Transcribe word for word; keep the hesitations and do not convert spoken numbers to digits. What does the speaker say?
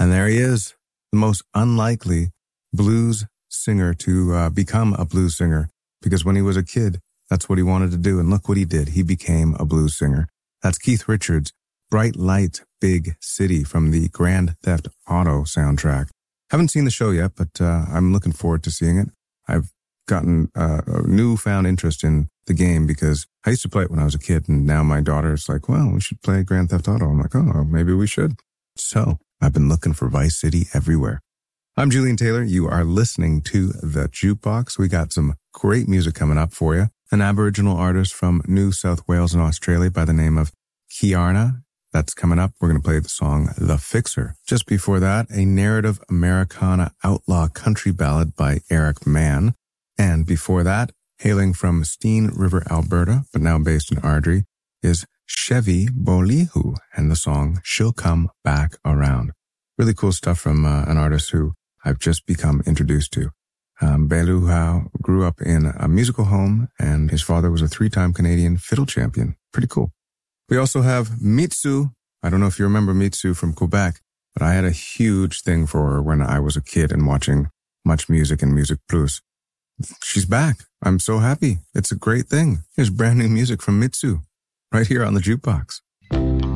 And there he is, the most unlikely blues singer to uh, become a blues singer, because when he was a kid, that's what he wanted to do. And look what he did. He became a blues singer. That's Keith Richards, Bright Light, Big City from the Grand Theft Auto soundtrack. Haven't seen the show yet, but uh, I'm looking forward to seeing it. I've gotten uh, a newfound interest in the game because I used to play it when I was a kid, and now my daughter's like, well, we should play Grand Theft Auto. I'm like, oh, maybe we should. So I've been looking for Vice City everywhere. I'm Julian Taylor. You are listening to The Jukebox. We got some great music coming up for you. An Aboriginal artist from New South Wales in Australia by the name of Kiarna. That's coming up. We're going to play the song The Fixer. Just before that, a narrative Americana outlaw country ballad by Eric Mann. And before that, hailing from Steen River, Alberta, but now based in Ardrey, is Chevy Bolihu and the song She'll Come Back Around. Really cool stuff from uh, an artist who I've just become introduced to. Um, Belihu grew up in a musical home, and his father was a three-time Canadian fiddle champion. Pretty cool. We also have Mitsu. I don't know if you remember Mitsu from Quebec, but I had a huge thing for her when I was a kid and watching Much Music and Music Plus. She's back. I'm so happy. It's a great thing. Here's brand new music from Mitsu right here on the Jukebox.